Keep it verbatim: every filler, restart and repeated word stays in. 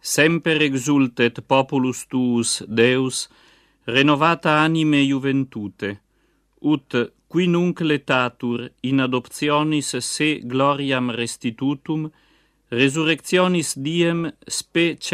semper exultet populus tuus, Deus, renovata anime juventute, ut qui nunc letatur in adoptionis se gloriam restitutum, resurrectionis diem spe